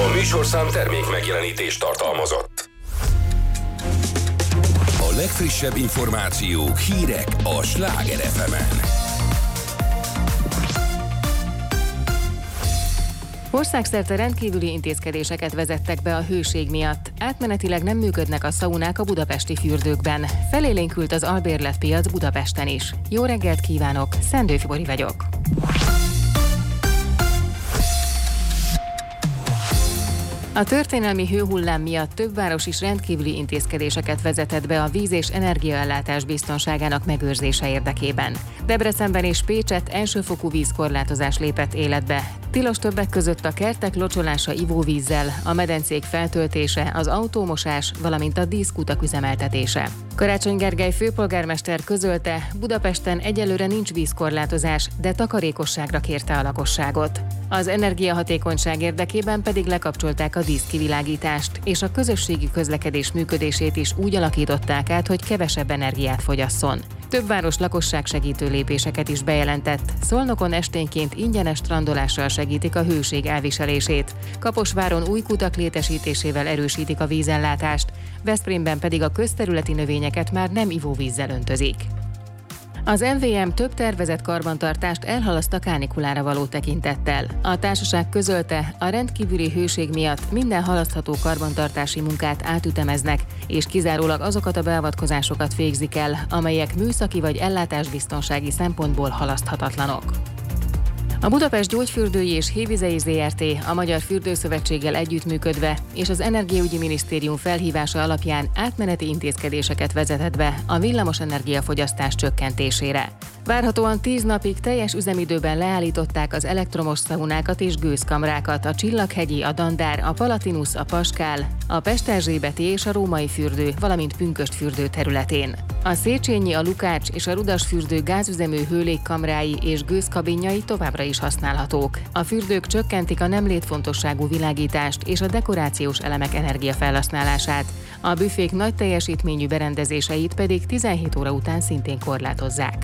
A műsorszám termék megjelenítést tartalmazott. A legfrissebb információk, hírek a Sláger FM-en. Országszerte rendkívüli intézkedéseket vezettek be a hőség miatt. Átmenetileg nem működnek a szaunák a budapesti fürdőkben. Felélénkült az albérletpiac Budapesten is. Jó reggelt kívánok, Szendő Fibori vagyok. A történelmi hőhullám miatt több város is rendkívüli intézkedéseket vezetett be a víz- és energiaellátás biztonságának megőrzése érdekében. Debrecenben és Pécsett elsőfokú vízkorlátozás lépett életbe. Tilos többek között a kertek locsolása ivóvízzel, a medencék feltöltése, az autómosás, valamint a díszkutak üzemeltetése. Karácsony Gergely főpolgármester közölte, Budapesten egyelőre nincs vízkorlátozás, de takarékosságra kérte a lakosságot. Az energiahatékonyság érdekében pedig lekapcsolták a díszkivilágítást, és a közösségi közlekedés működését is úgy alakították át, hogy kevesebb energiát fogyasszon. Több város lakosságsegítő lépéseket is bejelentett. Szolnokon esténként ingyenes strandolással segítik a hőség elviselését. Kaposváron új kutak létesítésével erősítik a vízellátást, Veszprémben pedig a közterületi növényeket már nem ivóvízzel öntözik. Az MVM több tervezett karbantartást elhalaszt a kánikulára való tekintettel. A társaság közölte, a rendkívüli hőség miatt minden halasztható karbantartási munkát átütemeznek, és kizárólag azokat a beavatkozásokat végzik el, amelyek műszaki vagy ellátásbiztonsági szempontból halaszthatatlanok. A Budapest Gyógyfürdői és Hévizei Zrt. A Magyar Fürdőszövetséggel együttműködve és az Energiaügyi Minisztérium felhívása alapján átmeneti intézkedéseket vezetett be a villamos energiafogyasztás csökkentésére. Várhatóan 10 napig teljes üzemidőben leállították az elektromos szaunákat és gőzkamrákat, a Csillaghegyi, a Dandár, a Palatinus, a Paskál, a Pesterzsébeti és a Római fürdő, valamint Pünkösd fürdő területén. A Széchenyi, a Lukács és a Rudas fürdő gázüzemű hőlégkamrái és gőzkabinjai továbbra is használhatók. A fürdők csökkentik a nem létfontosságú világítást és a dekorációs elemek energiafelhasználását. A büfék nagy teljesítményű berendezéseit pedig 17 óra után szintén korlátozzák.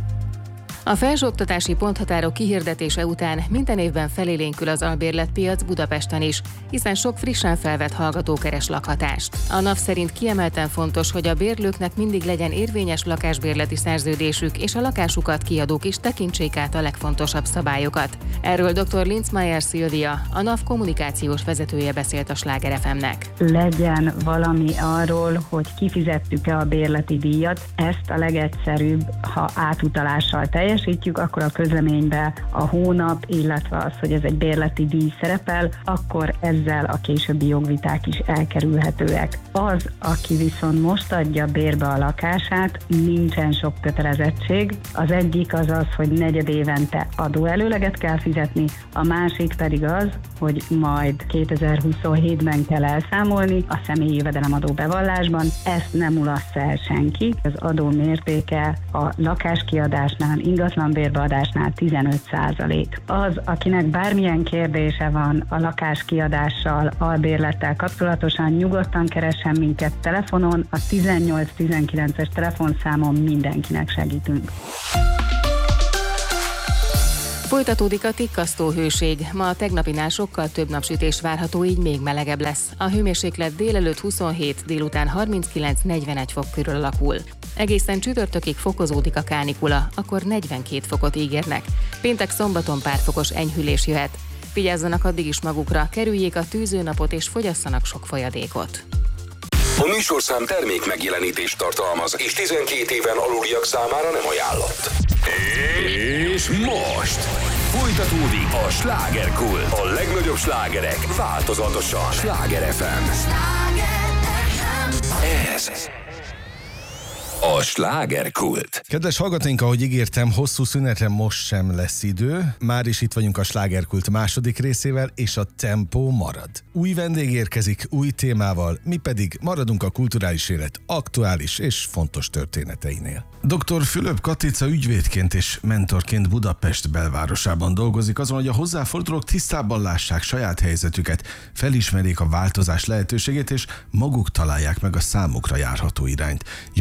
A felsőoktatási ponthatárok kihirdetése után minden évben felélénkül az albérletpiac Budapesten is, hiszen sok frissen felvett hallgató keres lakhatást. A NAV szerint kiemelten fontos, hogy a bérlőknek mindig legyen érvényes lakásbérleti szerződésük, és a lakásukat kiadók is tekintsék át a legfontosabb szabályokat. Erről dr. Linzmeier Szilvia, a NAV kommunikációs vezetője beszélt a Sláger FM-nek. Legyen valami arról, hogy kifizettük-e a bérleti díjat, ezt a legegyszerűbb, ha átutalással teljesítjük, akkor a közleménybe a hónap, illetve az, hogy ez egy bérleti díj szerepel, akkor ezzel a későbbi jogviták is elkerülhetőek. Az, aki viszont most adja bérbe a lakását, nincsen sok kötelezettség. Az egyik az az, hogy negyedévente adóelőleget kell fizetni, a másik pedig az, hogy majd 2027-ben kell elszámolni a személyi jövedelemadó bevallásban. Ezt nem mulasztja el senki. Az adó mértéke a lakáskiadásnál, ingatlanbérbeadásnál 15%. Az, akinek bármilyen kérdése van a lakáskiadással, albérlettel kapcsolatosan, nyugodtan keressen minket telefonon, a 1819-es telefonszámon mindenkinek segítünk. Folytatódik a tikkasztó hőség. Ma a tegnapinál sokkal több napsütés várható, így még melegebb lesz. A hőmérséklet délelőtt 27, délután 39-41 fok körül alakul. Egészen csütörtökig fokozódik a kánikula, akkor 42 fokot ígérnek. Péntek-szombaton pár fokos enyhülés jöhet. Vigyázzanak addig is magukra, kerüljék a tűzőnapot és fogyasszanak sok folyadékot. A műsorszám termék megjelenítést tartalmaz, és 12 éven aluliak számára nem ajánlott. És most folytatódik a Slágerkult. A legnagyobb slágerek változatosan. Sláger FM. Ez a Slágerkult. Kedves hallgatóink, ahogy ígértem, hosszú szünetre most sem lesz idő. Már is itt vagyunk a Slágerkult második részével, és a tempó marad. Új vendég érkezik, új témával, mi pedig maradunk a kulturális élet aktuális és fontos történeteinél. Dr. Fülöp Katica ügyvédként és mentorként Budapest belvárosában dolgozik azon, hogy a hozzáfordulók tisztában lássák saját helyzetüket, felismerjék a változás lehetőségét, és maguk találják meg a számukra járható irányt. Jogi tapasztalat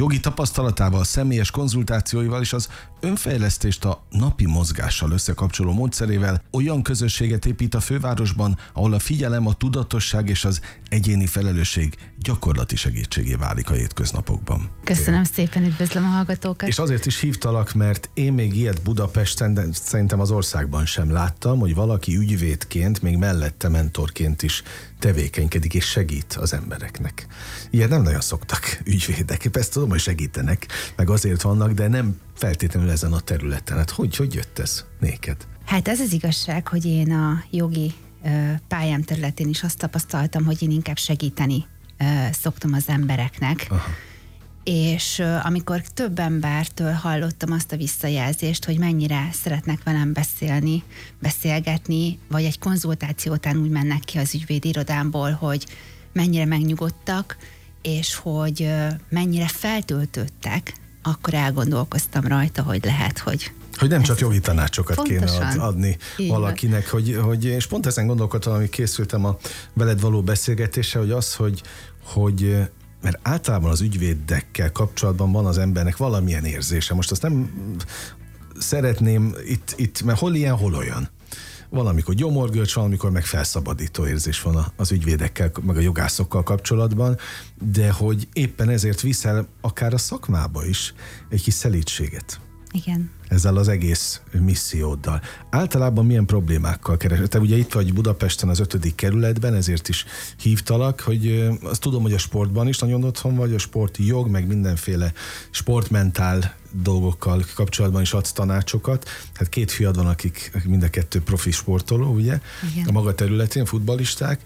tapasztalatával, személyes konzultációival és az önfejlesztést a napi mozgással összekapcsoló módszerével olyan közösséget épít a fővárosban, ahol a figyelem, a tudatosság és az egyéni felelősség gyakorlati segítségé válik a hétköznapokban. Köszönöm szépen, üdvözlöm a hallgatókat. És azért is hívtalak, mert én még ilyet Budapesten, de szerintem az országban sem láttam, hogy valaki ügyvédként, még mellette mentorként is tevékenykedik és segít az embereknek. Ilyen nem nagyon szoktak ügyvédek. Persze tudom, hogy segítenek, meg azért vannak, de nem feltétlenül ezen a területen. Hát hogy jött ez néked? Hát ez az igazság, hogy én a jogi pályám területén is azt tapasztaltam, hogy én inkább segíteni szoktam az embereknek. Aha. És amikor több embertől hallottam azt a visszajelzést, hogy mennyire szeretnek velem beszélgetni, vagy egy konzultáció után úgy mennek ki az ügyvédi irodámból, hogy mennyire megnyugodtak, és hogy mennyire feltöltöttek, akkor elgondolkoztam rajta, hogy lehet, hogy nem csak jogi tanácsokat pontosan kéne adni valakinek, hogy és pont ezen gondolkodtam, amikor készültem a veled való beszélgetésre, hogy az, hogy mert általában az ügyvédekkel kapcsolatban van az embernek valamilyen érzése. Most azt nem szeretném itt mert hol ilyen, hol olyan. Valamikor gyomorgörcs, valamikor meg felszabadító érzés van az ügyvédekkel, meg a jogászokkal kapcsolatban, de hogy éppen ezért viszel akár a szakmába is egy kis szelídséget. Igen. Ezzel az egész misszióddal. Általában milyen problémákkal keresel? Te ugye itt vagy Budapesten az 5. kerületben, ezért is hívtalak, hogy azt tudom, hogy a sportban is nagyon otthon vagy, a sporti jog, meg mindenféle sportmentál dolgokkal kapcsolatban is adsz tanácsokat. Hát 2 fiad van, akik mind a 2 profi sportoló, ugye? Igen. A maga területén, futballisták.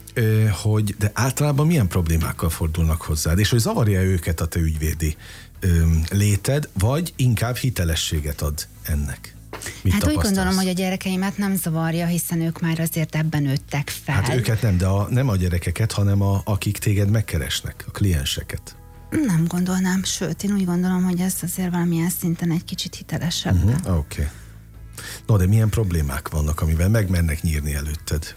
De általában milyen problémákkal fordulnak hozzád, és hogy zavarja őket a te ügyvédi léted, vagy inkább hitelességet ad ennek? Mit hát tapasztalsz? úgy gondolom, hogy a gyerekeimet nem zavarja, hiszen ők már azért ebben nőttek fel. Hát őket nem, de nem a gyerekeket, hanem akik téged megkeresnek, a klienseket. Nem gondolnám, sőt, én úgy gondolom, hogy ez azért valamilyen szinten egy kicsit hitelesebb. Oké. No, de milyen problémák vannak, amivel megmennek nyírni előtted?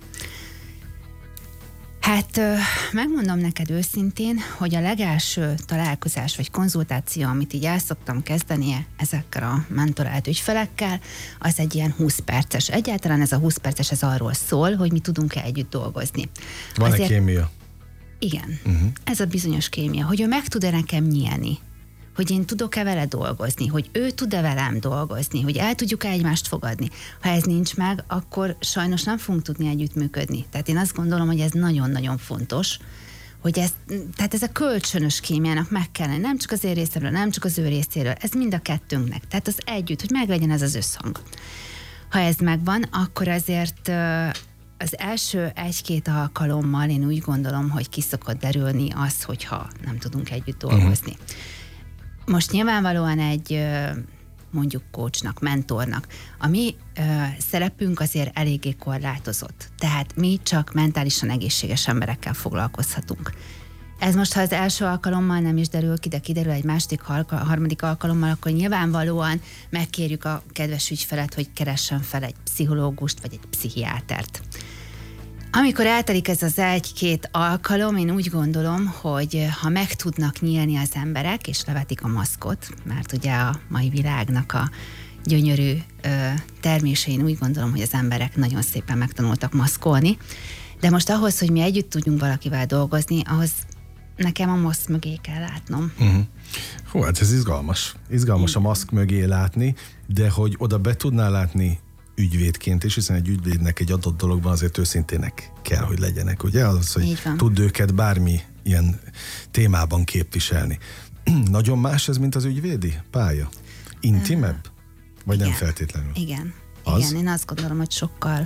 Hát megmondom neked őszintén, hogy a legelső találkozás vagy konzultáció, amit így el szoktam kezdeni ezekkel a mentorált ügyfelekkel, az egy ilyen 20 perces. Egyáltalán ez a 20 perces ez arról szól, hogy mi tudunk-e együtt dolgozni. Van-e kémia? Igen. Ez a bizonyos kémia, hogy ő meg tud-e nekem nyílni, hogy én tudok-e vele dolgozni, hogy ő tud-e velem dolgozni, hogy el tudjuk-e egymást fogadni. Ha ez nincs meg, akkor sajnos nem fogunk tudni együttműködni. Tehát én azt gondolom, hogy ez nagyon-nagyon fontos, hogy tehát ez a kölcsönös kémiának meg kellene, nem csak az én részéről, nem csak az ő részéről, ez mind a kettőnknek. Tehát az együtt, hogy meglegyen ez az összhang. Ha ez megvan, akkor azért az első 1-2 alkalommal én úgy gondolom, hogy ki szokott derülni az, hogyha nem tudunk együtt dolgozni. Most nyilvánvalóan egy mondjuk coachnak, mentornak, a mi szerepünk azért eléggé korlátozott. Tehát mi csak mentálisan egészséges emberekkel foglalkozhatunk. Ez most, ha az első alkalommal nem is derül ki, de kiderül egy második, harmadik alkalommal, akkor nyilvánvalóan megkérjük a kedves ügyfelet, hogy keressen fel egy pszichológust vagy egy pszichiátert. Amikor eltelik ez az 1-2 alkalom, én úgy gondolom, hogy ha meg tudnak nyílni az emberek, és levetik a maszkot, mert ugye a mai világnak a gyönyörű termésén úgy gondolom, hogy az emberek nagyon szépen megtanultak maszkolni, de most ahhoz, hogy mi együtt tudjunk valakivel dolgozni, ahhoz nekem a maszk mögé kell látnom. Hú, hát ez izgalmas. Izgalmas a maszk mögé látni, de hogy oda be tudnál látni ügyvédként is, hiszen egy ügyvédnek egy adott dologban azért őszintének kell, hogy legyenek, ugye? Az, hogy tud őket bármi ilyen témában képviselni. Nagyon más ez, mint az ügyvédi pálya? Intimebb? Vagy igen, nem feltétlenül? Igen. Igen, én azt gondolom, hogy sokkal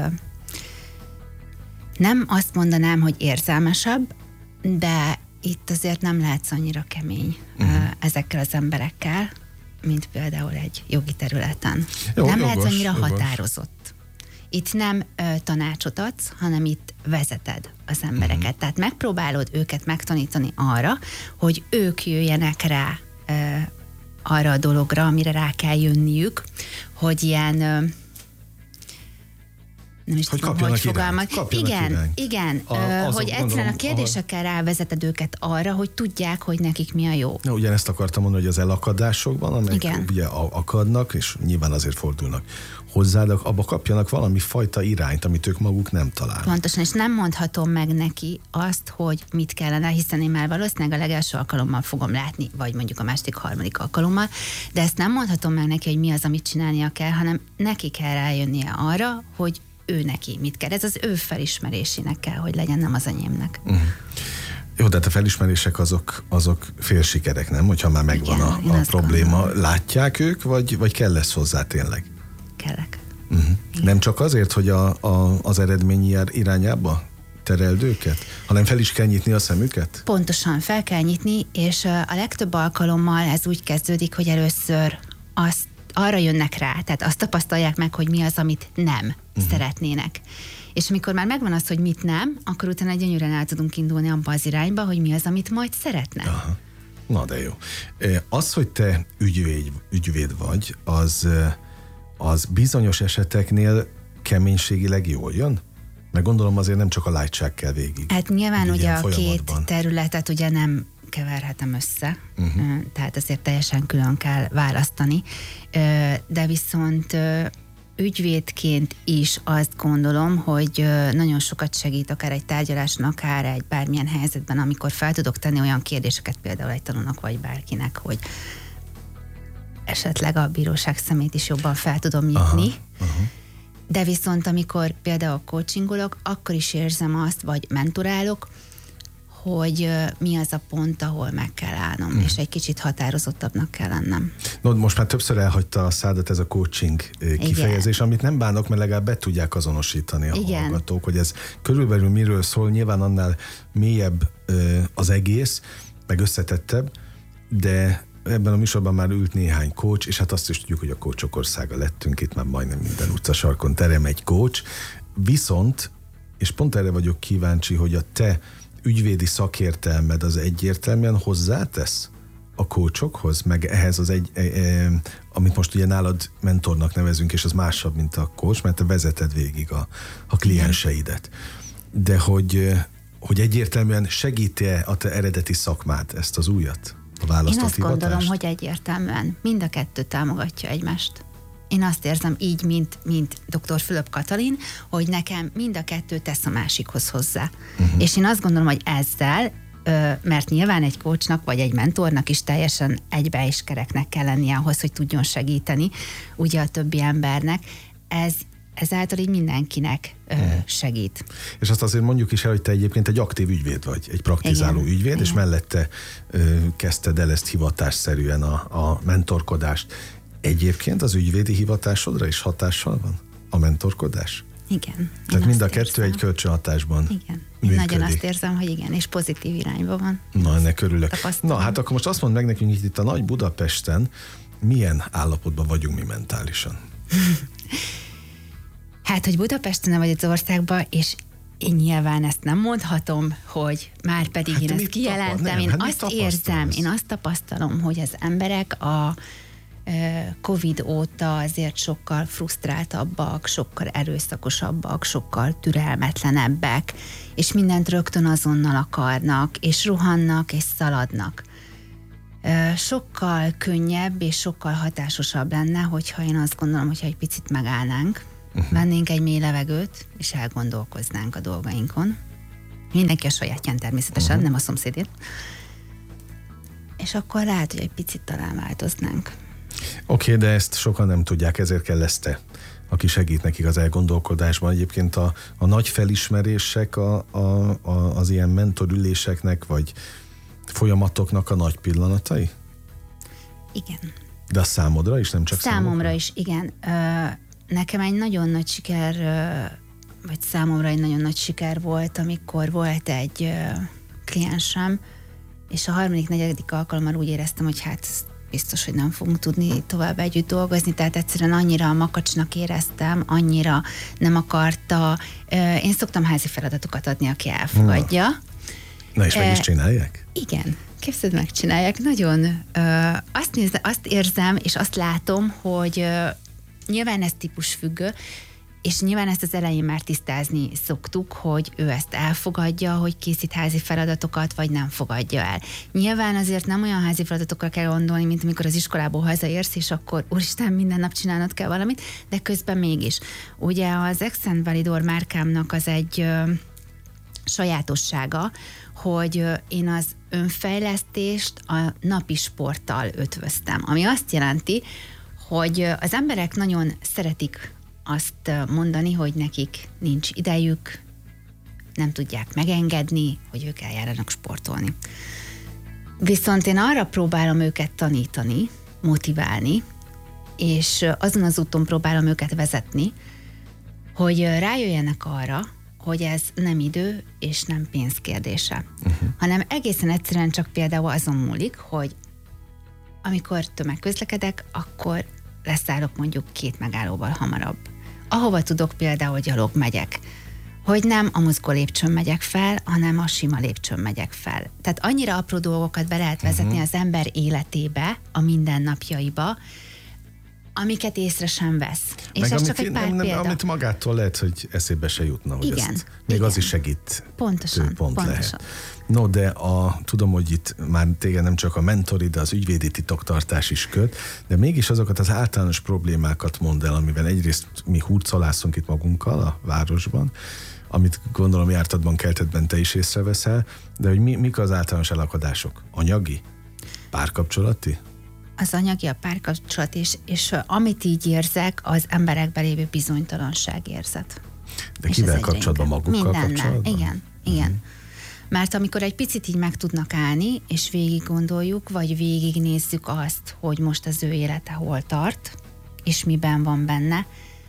nem azt mondanám, hogy érzelmesebb, de itt azért nem lehetsz annyira kemény ezekkel az emberekkel, mint például egy jogi területen. Nem lehetsz annyira határozott. Itt nem tanácsot adsz, hanem itt vezeted az embereket. Tehát megpróbálod őket megtanítani arra, hogy ők jöjjenek rá arra a dologra, amire rá kell jönniük, hogy ilyen nem is hogy tudom, hogy fogalmaz. Igen, hogy egyszerűen a kérdésekkel rávezeted őket arra, hogy tudják, hogy nekik mi a jó. Na, ugyanezt akartam mondani, hogy az elakadásokban, amelyek ugye akadnak, és nyilván azért fordulnak hozzád, abba kapjanak valami fajta irányt, amit ők maguk nem találnak. Pontosan, és nem mondhatom meg neki azt, hogy mit kellene, hiszen én már valószínűleg a legelső alkalommal fogom látni, vagy mondjuk a második, harmadik alkalommal, de ezt nem mondhatom meg neki, hogy mi az, amit csinálnia kell, hanem neki kell rájönnie arra, hogy ő neki mit kell. Ez az ő felismerésének kell, hogy legyen, nem az enyémnek. Jó, de a felismerések azok félsikerek, nem? Hogyha már megvan a probléma. Gondolom. Látják ők, vagy kell lesz hozzá tényleg? Kellek. Nem csak azért, hogy az eredmény irányába tereld őket, hanem fel is kell nyitni a szemüket? Pontosan, fel kell nyitni, és a legtöbb alkalommal ez úgy kezdődik, hogy először arra jönnek rá, tehát azt tapasztalják meg, hogy mi az, amit nem szeretnének. És amikor már megvan az, hogy mit nem, akkor utána gyönyörűen el tudunk indulni abba az irányba, hogy mi az, amit majd szeretne. Aha. Na de jó. Az, hogy te ügyvéd vagy, az bizonyos eseteknél keménységileg jól jön? Mert gondolom azért nem csak a lightság kell végig. Hát nyilván ugye a két területet ugye nem keverhetem össze, tehát azért teljesen külön kell választani, de viszont ügyvédként is azt gondolom, hogy nagyon sokat segít akár egy tárgyaláson, akár egy bármilyen helyzetben, amikor fel tudok tenni olyan kérdéseket például egy tanúnak vagy bárkinek, hogy esetleg a bíróság szemét is jobban fel tudom nyitni. De viszont amikor például coachingolok, akkor is érzem azt, vagy mentorálok, hogy mi az a pont, ahol meg kell állnom, és egy kicsit határozottabbnak kell lennem. No, most már többször elhagyta a szádat ez a coaching kifejezés, amit nem bánok, mert legalább be tudják azonosítani a hallgatók, hogy ez körülbelül miről szól, nyilván annál mélyebb az egész, meg összetettebb, de ebben a műsorban már ült néhány coach, és hát azt is tudjuk, hogy a coachok országa lettünk, itt már majdnem minden utcasarkon terem egy coach, viszont, és pont erre vagyok kíváncsi, hogy a te ügyvédi szakértelmed az egyértelműen hozzátesz a coachokhoz, meg ehhez az amit most ugye nálad mentornak nevezünk, és az másabb, mint a coach, mert te vezeted végig a klienseidet. De hogy egyértelműen segíti-e a te eredeti szakmát, ezt az újat? Én azt gondolom, hogy egyértelműen mind a kettő támogatja egymást. Én azt érzem így, mint dr. Fülöp Katalin, hogy nekem mind a kettő tesz a másikhoz hozzá. És én azt gondolom, hogy ezzel, mert nyilván egy coachnak vagy egy mentornak is teljesen egybe és kereknek kell lennie ahhoz, hogy tudjon segíteni ugye a többi embernek, ezáltal így mindenkinek segít. És azt azért mondjuk is el, hogy te egyébként egy aktív ügyvéd vagy, egy praktizáló ügyvéd, igen. És mellette kezdted el ezt hivatásszerűen a mentorkodást. Egyébként az ügyvédi hivatásodra is hatással van a mentorkodás? Igen. Tehát mind a kettő egy kölcsönhatásban igen. Én nagyon azt érzem, hogy igen, és pozitív irányba van. Na, ennek örülök. Na, hát akkor most azt mondd meg nekünk, hogy itt a Nagy Budapesten milyen állapotban vagyunk mi mentálisan? Hát, hogy Budapesten vagy az országban, és én nyilván ezt nem mondhatom, hogy már pedig hát én ezt kijelentem. Én azt érzem, én azt tapasztalom, hogy az emberek a Covid óta azért sokkal frusztráltabbak, sokkal erőszakosabbak, sokkal türelmetlenebbek, és mindent rögtön azonnal akarnak, és rohannak, és szaladnak. Sokkal könnyebb és sokkal hatásosabb lenne, hogyha én azt gondolom, hogyha egy picit megállnánk, vennénk egy mély levegőt, és elgondolkoznánk a dolgainkon. Mindenki a sajátján természetesen, nem a szomszédén. És akkor lehet, hogy egy picit talán változnánk. Oké, de ezt sokan nem tudják, ezért kell lesz te, aki segít nekik az elgondolkodásban. Egyébként a nagy felismerések az ilyen mentorüléseknek, vagy folyamatoknak a nagy pillanatai? Igen. De a számodra is, nem csak számomra is, igen. Nekem egy nagyon nagy siker, vagy számomra egy nagyon nagy siker volt, amikor volt egy kliensem, és a 3.-4. alkalommal úgy éreztem, hogy hát biztos, hogy nem fogunk tudni tovább együtt dolgozni, tehát egyszerűen annyira makacsnak éreztem, annyira nem akarta. Én szoktam házi feladatokat adni, aki elfogadja. Na és meg is csinálják? Igen. Képzeld, megcsinálják. Nagyon azt érzem, és azt látom, hogy nyilván ez típusfüggő, És nyilván ezt az elején már tisztázni szoktuk, hogy ő ezt elfogadja, hogy készít házi feladatokat, vagy nem fogadja el. Nyilván azért nem olyan házi feladatokkal kell gondolni, mint amikor az iskolából hazaérsz, és akkor úristen, minden nap csinálnod kell valamit, de közben mégis. Ugye az Accent Validor márkámnak az egy sajátossága, hogy én az önfejlesztést a napi sporttal ötvöztem, ami azt jelenti, hogy az emberek nagyon szeretik azt mondani, hogy nekik nincs idejük, nem tudják megengedni, hogy ők eljárjanak sportolni. Viszont én arra próbálom őket tanítani, motiválni, és azon az úton próbálom őket vezetni, hogy rájöjjenek arra, hogy ez nem idő és nem pénz kérdése, hanem egészen egyszerűen csak például azon múlik, hogy amikor tömegközlekedek, akkor leszállok mondjuk 2 megállóval hamarabb. Ahova tudok, például gyalog megyek, hogy nem a mozgó lépcsőn megyek fel, hanem a sima lépcsőn megyek fel. Tehát annyira apró dolgokat be lehet vezetni az ember életébe, a mindennapjaiba, amiket észre sem vesz. És meg ez amit, csak egy pár példa. Amit magától lehet, hogy eszébe se jutna, hogy igen, ezt még igen. az is segít. Pontosan. Lehet. No, de tudom, hogy itt már téged nem csak a mentori, de az ügyvédi titoktartás is köt, de mégis azokat az általános problémákat mondd el, amivel egyrészt mi hurcolászunk itt magunkkal a városban, amit gondolom jártatban, keltetben te is észreveszel, de hogy mik az általános elakadások? Anyagi? Párkapcsolati? Az anyagi, a párkapcsolat és amit így érzek, az emberekben lévő bizonytalanságérzet. De kivel kapcsolatban? Magukkal kapcsolatban? Igen. Mert amikor egy picit így meg tudnak állni, és végig gondoljuk, vagy végignézzük azt, hogy most az ő élete hol tart, és miben van benne,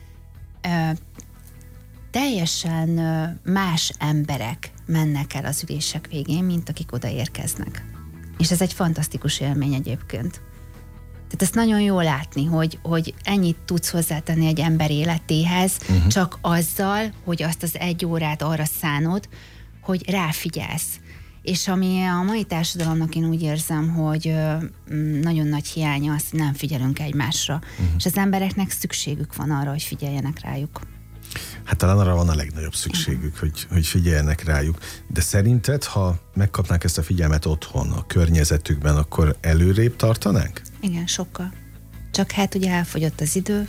teljesen más emberek mennek el az ülések végén, mint akik oda érkeznek. És ez egy fantasztikus élmény egyébként. Tehát ezt nagyon jó látni, hogy ennyit tudsz hozzátenni egy ember életéhez, csak azzal, hogy azt az 1 órát arra szánod, hogy ráfigyelsz. És ami a mai társadalomnak én úgy érzem, hogy nagyon nagy hiánya az, hogy nem figyelünk egymásra. És az embereknek szükségük van arra, hogy figyeljenek rájuk. Hát talán arra van a legnagyobb szükségük, hogy figyeljenek rájuk. De szerinted, ha megkapnák ezt a figyelmet otthon, a környezetükben, akkor előrébb tartanánk? Igen, sokkal. Csak hát ugye elfogyott az idő.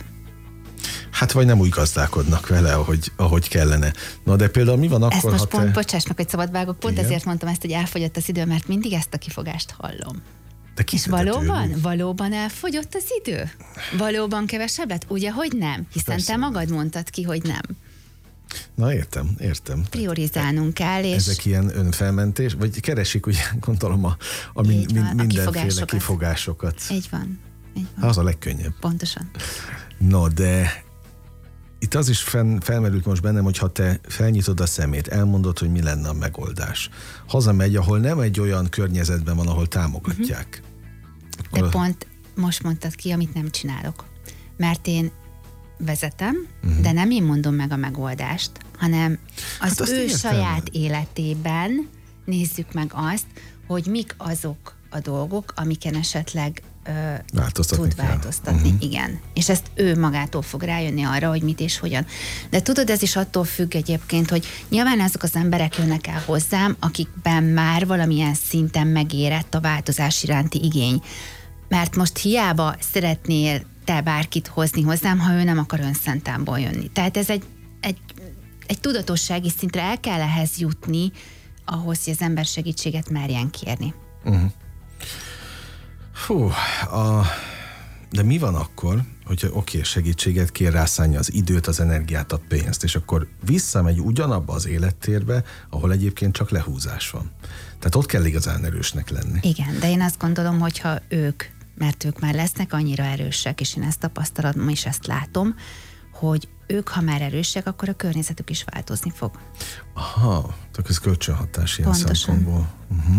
Hát vagy nem úgy gazdálkodnak vele, ahogy kellene. Na de például mi van akkor, ezt most pont, bocsáss meg, hogy szabad vágok, pont ezért mondtam ezt, hogy elfogyott az idő, mert mindig ezt a kifogást hallom. És valóban elfogyott az idő? Valóban kevesebb lett? Ugye, hogy nem? Hiszen persze. Te magad mondtad ki, hogy nem. Na értem. Priorizálnunk kell, és... Ezek ilyen önfelmentés, vagy keresik, ugye gondolom mindenféle kifogásokat. Így van. Az a legkönnyebb. Pontosan. No, de itt az is felmerült most bennem, hogy ha te felnyitod a szemét, elmondod, hogy mi lenne a megoldás. Hazamegy, ahol nem egy olyan környezetben van, ahol támogatják. De pont most mondtad ki, amit nem csinálok. Mert én vezetem, de nem én mondom meg a megoldást, hanem az ő saját életében nézzük meg azt, hogy mik azok a dolgok, amiken esetleg tud változtatni. Igen. És ezt ő magától fog rájönni arra, hogy mit és hogyan. De tudod, ez is attól függ egyébként, hogy nyilván azok az emberek jönnek el hozzám, akikben már valamilyen szinten megérett a változás iránti igény. Mert most hiába szeretnél te bárkit hozni hozzám, ha ő nem akar önszentámból jönni. Tehát ez egy tudatossági szintre el kell ehhez jutni, ahhoz, hogy az ember segítséget merjen kérni. De mi van akkor, hogyha segítséget kér, rászánja az időt, az energiát, a pénzt, és akkor visszamegy ugyanabba az élettérbe, ahol egyébként csak lehúzás van. Tehát ott kell igazán erősnek lenni. Igen, de én azt gondolom, hogyha mert ők már lesznek annyira erősek, és én ezt tapasztalom, és ezt látom, hogy ők, ha már erősek, akkor a környezetük is változni fog. Aha, tehát ez kölcsönhatás ilyen szempontból.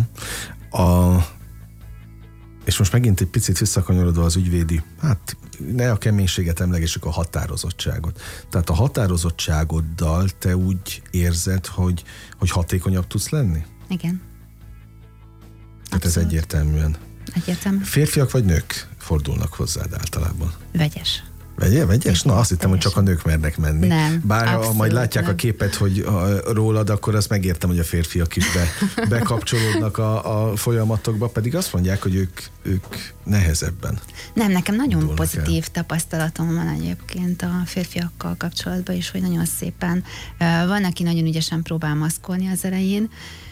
És most megint egy picit visszakanyarodva az ügyvédi, ne a keménységet emlegessük, a határozottságot. Tehát a határozottságoddal te úgy érzed, hogy hatékonyabb tudsz lenni? Igen. Tehát ez egyértelműen. Egyértelmű. Férfiak vagy nők fordulnak hozzád általában? Vegyes. Vegyes? Na, azt hittem, hogy csak a nők mernek menni. Nem, bár ha abszolút majd látják nem. a képet, hogy rólad, akkor azt megértem, hogy a férfiak is bekapcsolódnak a folyamatokba, pedig azt mondják, hogy ők nehezebben. Nem, nekem nagyon indulnak pozitív tapasztalatom van egyébként a férfiakkal kapcsolatban is, hogy nagyon szépen van, aki nagyon ügyesen próbál maszkolni az elején,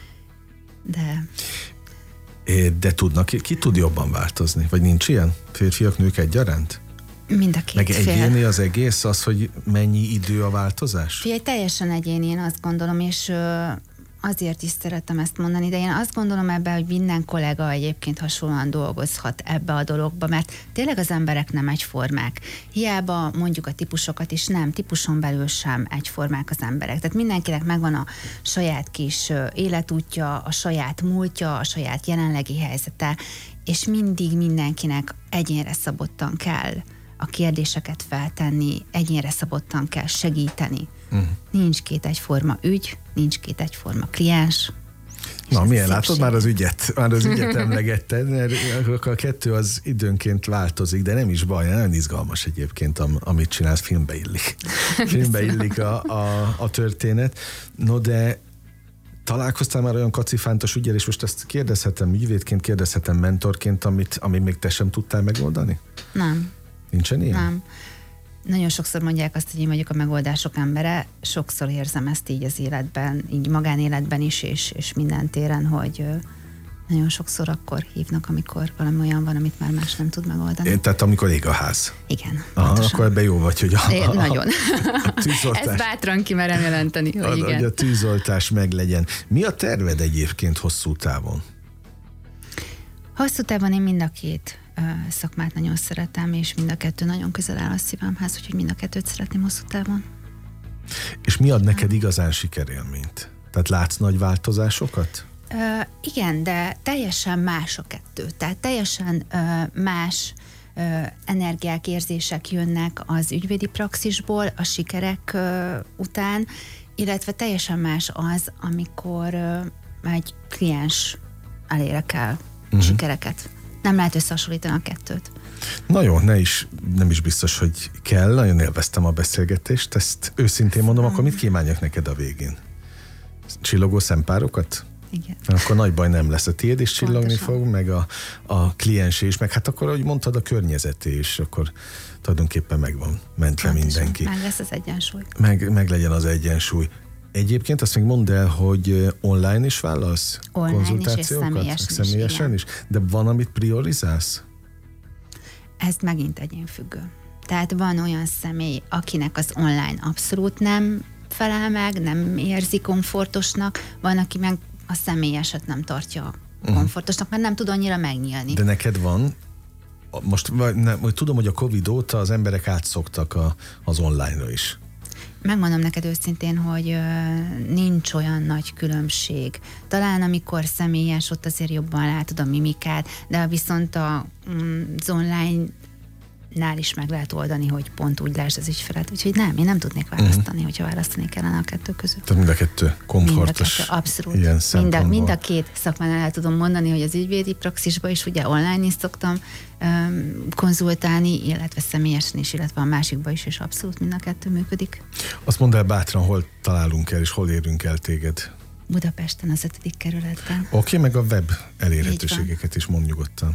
de tudnak, ki tud jobban változni? Vagy nincs ilyen? Férfiak, nők egyaránt? mind a két Meg fél. egyéni az egész, az, hogy mennyi idő a változás? Figyelj, teljesen egyéni, én azt gondolom, és azért is szeretem ezt mondani, de én azt gondolom ebben, hogy minden kollega egyébként hasonlóan dolgozhat ebbe a dologba, mert tényleg az emberek nem egyformák. Hiába mondjuk a típusokat is nem, típuson belül sem egyformák az emberek. Tehát mindenkinek megvan a saját kis életútja, a saját múltja, a saját jelenlegi helyzete, és mindig mindenkinek egyénre szabottan kell a kérdéseket feltenni, egyénre szabottan kell segíteni. Nincs két egyforma ügy, nincs két egyforma kliens. Na, milyen látod már az ügyet? Már az ügyet emlegetted, mert a kettő az időnként változik, de nem is baj, nagyon izgalmas egyébként, amit csinálsz, filmbe illik. Filmbe illik a történet. No, de találkoztál már olyan kacifántos ügyel, és most ezt kérdezhetem ügyvédként, kérdezhetem mentorként, amit még te sem tudtál megoldani? Nem. Nincsen ilyen? Nem. Nagyon sokszor mondják azt, hogy én vagyok a megoldások embere, sokszor érzem ezt így az életben, így magánéletben is, és minden téren, hogy nagyon sokszor akkor hívnak, amikor valami olyan van, amit már más nem tud megoldani. Tehát amikor ég a ház. Igen. Aha, akkor ebben jó vagy, hogy nagyon. A tűzoltás. Ezt bátran kimerem jelenteni, hogy igen. Hogy a tűzoltás meglegyen. Mi a terved egyébként hosszú távon? Hosszú távon én mind a két szakmát nagyon szeretem, és mind a kettő nagyon közel áll a szívemhez, úgyhogy mind a kettőt szeretném hosszú távon. És mi ad neked igazán sikerélményt? Tehát látsz nagy változásokat? Igen, de teljesen más a kettő. Tehát teljesen más energiák, érzések jönnek az ügyvédi praxisból a sikerek után, illetve teljesen más az, amikor egy kliens elérek el sikereket. Nem lehet összehasonlítani a kettőt. Na jó, nem is biztos, hogy kell. Nagyon élveztem a beszélgetést. Ezt őszintén mondom, akkor mit kívánjak neked a végén? Csillogó szempárokat? Igen. Akkor nagy baj nem lesz. A tiéd is csillogni Pontosan. fog, meg a kliensé is, meg hát akkor, ahogy mondtad, a környezeté is, akkor tulajdonképpen meg van mentve Pontosan. mindenki. Meg lesz az egyensúly. Meg legyen az egyensúly. Egyébként azt még mondd el, hogy online is válasz Online is, és konzultációkat? személyesen is? De van, amit priorizálsz? Ez megint egyénfüggő. Tehát van olyan személy, akinek az online abszolút nem felel meg, nem érzi komfortosnak, van, aki meg a személyeset nem tartja komfortosnak, mert nem tud annyira megnyílni. De neked van, most tudom, hogy a Covid óta az emberek átszoktak az online-ra is. Megmondom neked őszintén, hogy nincs olyan nagy különbség. Talán amikor személyes, ott azért jobban látod a mimikát, de viszont az online-nál is meg lehet oldani, hogy pont úgy lásd az ügyfelet. Úgyhogy nem, én nem tudnék választani, hogyha választani kellene a kettő között. Tehát mind a kettő komfortos. Mind a kettő, abszolút. Ilyen szempontból. Mind a két szakmánál el tudom mondani, hogy az ügyvédi praxisban is ugye online is szoktam konzultálni, illetve személyesen is, illetve a másikban is, és abszolút mind a kettő működik. Azt mondd el bátran, hol találunk el, és hol érünk el téged? Budapesten, az 5. kerületben. Oké, meg a web elérhetőségeket is mond nyugodtan.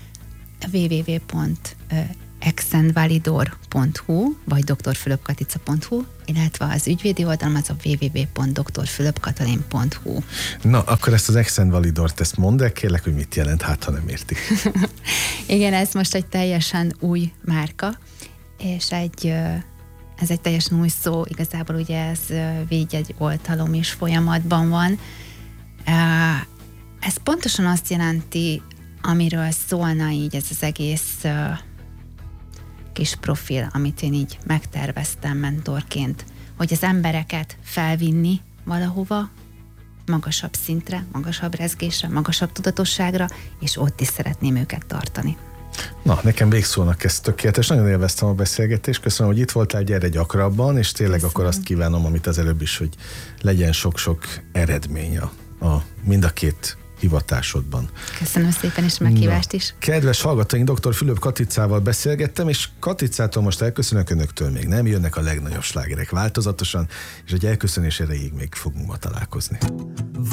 www.exenvalidor.hu vagy dr.fülöpkatica.hu, illetve az ügyvédi oldalam az a www.dr.fülöpkatalin.hu. Na, akkor ezt az Exen Validort, ezt mondd el, kérlek, hogy mit jelent, hát ha nem értik. Igen, ez most egy teljesen új márka, és ez egy teljesen új szó, igazából ugye ez védjegy oltalom is folyamatban van. Ez pontosan azt jelenti, amiről szólna így ez az egész kis profil, amit én így megterveztem mentorként, hogy az embereket felvinni valahova, magasabb szintre, magasabb rezgésre, magasabb tudatosságra, és ott is szeretném őket tartani. Na, nekem végszónak ez tökéletes. Nagyon élveztem a beszélgetést. Köszönöm, hogy itt voltál, gyere gyakrabban, és tényleg Köszönöm. Akkor azt kívánom, amit az előbb is, hogy legyen sok-sok eredmény mind a két hivatásodban. Köszönöm szépen, és meghívást is. Kedves hallgatóink, dr. Fülöp Katicával beszélgettem, és Katicától most elköszönök, önöktől még nem jönnek a legnagyobb slágerek változatosan, és egy elköszönés erejéig még fogunk ma találkozni.